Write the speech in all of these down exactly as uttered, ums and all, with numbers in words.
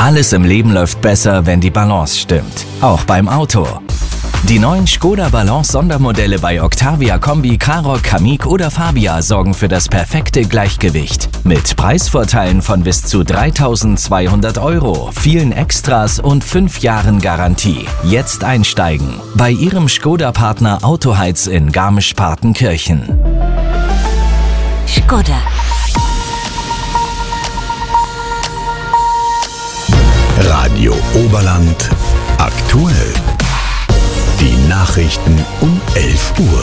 Alles im Leben läuft besser, wenn die Balance stimmt. Auch beim Auto. Die neuen Škoda Balance Sondermodelle bei Octavia Kombi, Karoq, Kamiq oder Fabia sorgen für das perfekte Gleichgewicht. Mit Preisvorteilen von bis zu dreitausendzweihundert Euro, vielen Extras und fünf Jahren Garantie. Jetzt einsteigen. Bei Ihrem Škoda-Partner Autoheiz in Garmisch-Partenkirchen. Škoda. Radio Oberland aktuell. Die Nachrichten um elf Uhr.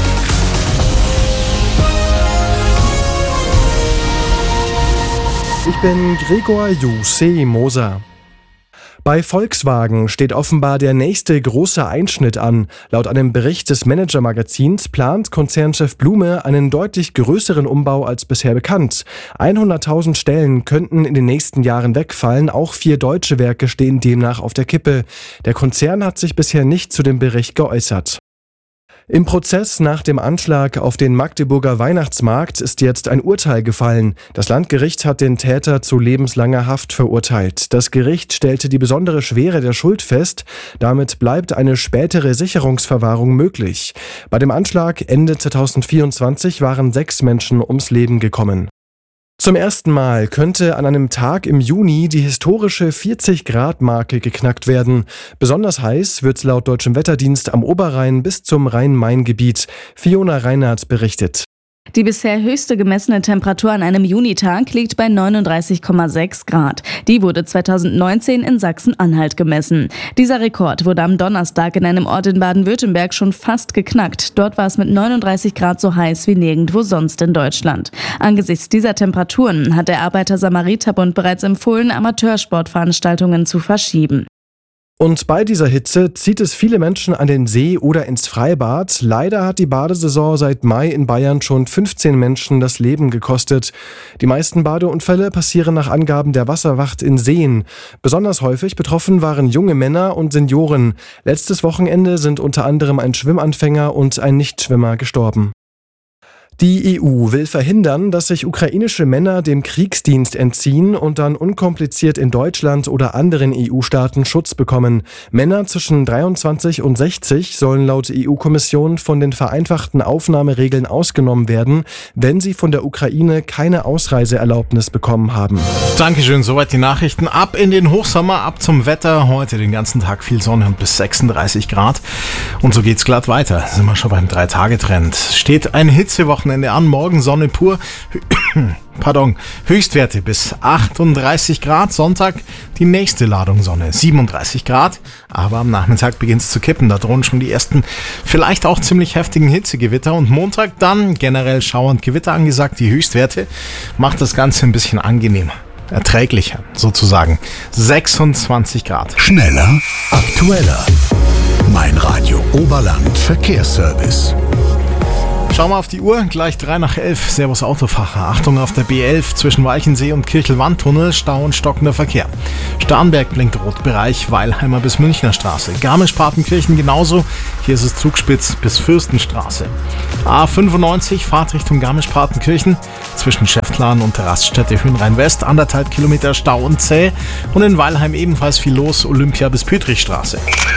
Ich bin Gregor Jussi Moser. Bei Volkswagen steht offenbar der nächste große Einschnitt an. Laut einem Bericht des Manager-Magazins plant Konzernchef Blume einen deutlich größeren Umbau als bisher bekannt. hunderttausend Stellen könnten in den nächsten Jahren wegfallen. Auch vier deutsche Werke stehen demnach auf der Kippe. Der Konzern hat sich bisher nicht zu dem Bericht geäußert. Im Prozess nach dem Anschlag auf den Magdeburger Weihnachtsmarkt ist jetzt ein Urteil gefallen. Das Landgericht hat den Täter zu lebenslanger Haft verurteilt. Das Gericht stellte die besondere Schwere der Schuld fest. Damit bleibt eine spätere Sicherungsverwahrung möglich. Bei dem Anschlag Ende zweitausendvierundzwanzig waren sechs Menschen ums Leben gekommen. Zum ersten Mal könnte an einem Tag im Juni die historische vierzig-Grad-Marke geknackt werden. Besonders heiß wird es laut Deutschem Wetterdienst am Oberrhein bis zum Rhein-Main-Gebiet. Fiona Reinhardt berichtet. Die bisher höchste gemessene Temperatur an einem Junitag liegt bei neununddreißig Komma sechs Grad. Die wurde zweitausendneunzehn in Sachsen-Anhalt gemessen. Dieser Rekord wurde am Donnerstag in einem Ort in Baden-Württemberg schon fast geknackt. Dort war es mit neununddreißig Grad so heiß wie nirgendwo sonst in Deutschland. Angesichts dieser Temperaturen hat der Arbeiter-Samariter-Bund bereits empfohlen, Amateursportveranstaltungen zu verschieben. Und bei dieser Hitze zieht es viele Menschen an den See oder ins Freibad. Leider hat die Badesaison seit Mai in Bayern schon fünfzehn Menschen das Leben gekostet. Die meisten Badeunfälle passieren nach Angaben der Wasserwacht in Seen. Besonders häufig betroffen waren junge Männer und Senioren. Letztes Wochenende sind unter anderem ein Schwimmanfänger und ein Nichtschwimmer gestorben. Die E U will verhindern, dass sich ukrainische Männer dem Kriegsdienst entziehen und dann unkompliziert in Deutschland oder anderen E U-Staaten Schutz bekommen. Männer zwischen dreiundzwanzig und sechzig sollen laut E U-Kommission von den vereinfachten Aufnahmeregeln ausgenommen werden, wenn sie von der Ukraine keine Ausreiseerlaubnis bekommen haben. Dankeschön, soweit die Nachrichten. Ab in den Hochsommer, ab zum Wetter. Heute den ganzen Tag viel Sonne und bis sechsunddreißig Grad. Und so geht's glatt weiter. Sind wir schon beim Drei-Tage-Trend. Steht ein Hitzewochenende an, morgen Sonne pur, pardon, Höchstwerte bis achtunddreißig Grad, Sonntag die nächste Ladung Sonne, siebenunddreißig Grad, aber am Nachmittag beginnt es zu kippen, da drohen schon die ersten, vielleicht auch ziemlich heftigen Hitzegewitter und Montag dann generell Schauer und Gewitter angesagt, die Höchstwerte macht das Ganze ein bisschen angenehmer, erträglicher sozusagen, sechsundzwanzig Grad. Schneller, aktueller, mein Radio Oberland Verkehrsservice. Schauen wir auf die Uhr, gleich drei nach elf. Servus Autofahrer. Achtung auf der B elf zwischen Walchensee und Kirchelwandtunnel, Stau und stockender Verkehr. Starnberg blinkt Rotbereich, Weilheimer bis Münchner Straße. Garmisch-Partenkirchen genauso, hier ist es Zugspitz bis Fürstenstraße. A fünfundneunzig, Fahrtrichtung Garmisch-Partenkirchen, zwischen Schäftlarn und Raststätte Hünrhein-West, anderthalb Kilometer Stau und zäh. Und in Weilheim ebenfalls viel los, Olympia bis Pütrichstraße.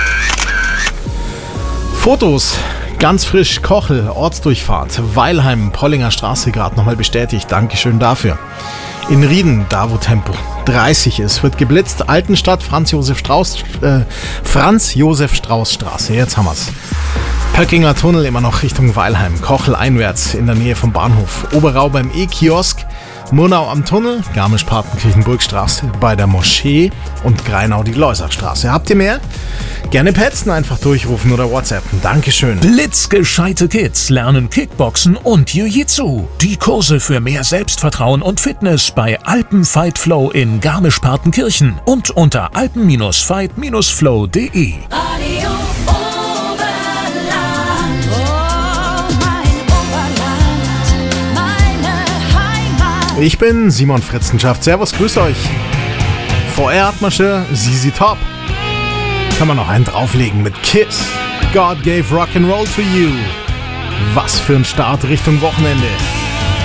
Fotos. Ganz frisch, Kochel, Ortsdurchfahrt, Weilheim, Pollinger Straße gerade nochmal bestätigt. Dankeschön dafür. In Rieden, da wo Tempo dreißig ist, wird geblitzt. Altenstadt, Franz-Josef-Strauß, äh, Franz-Josef-Strauß-Straße. Jetzt haben wir's. Pöckinger Tunnel immer noch Richtung Weilheim. Kochel einwärts in der Nähe vom Bahnhof. Oberau beim E-Kiosk. Murnau am Tunnel, Garmisch-Partenkirchen-Burgstraße bei der Moschee und Greinau die Leusachstraße. Habt ihr mehr? Gerne petzen, einfach durchrufen oder WhatsAppen. Dankeschön. Blitzgescheite Kids lernen Kickboxen und Jiu-Jitsu. Die Kurse für mehr Selbstvertrauen und Fitness bei Alpen Fight Flow in Garmisch-Partenkirchen und unter alpen Fight Flow punkt de. Ich bin Simon Fritzenschaft. Servus, grüß euch. V R-Atmasche, Sisi Top. Kann man noch einen drauflegen mit Kiss. God gave Rock'n'Roll to you. Was für ein Start Richtung Wochenende.